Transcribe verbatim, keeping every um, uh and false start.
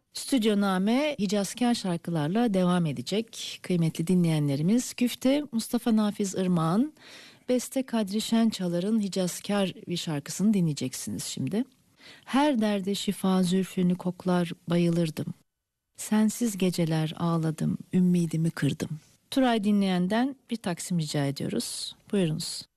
Stüdyoname Hicazkar şarkılarla devam edecek kıymetli dinleyenlerimiz. Güfte Mustafa Nafiz Irmak'ın, beste Kadri Şençalar'ın Hicazkar bir şarkısını dinleyeceksiniz şimdi. Her derde şifa zülfünü koklar bayılırdım. Sensiz geceler ağladım, ümidimi kırdım. Turay dinleyenden bir taksim rica ediyoruz. Buyurunuz.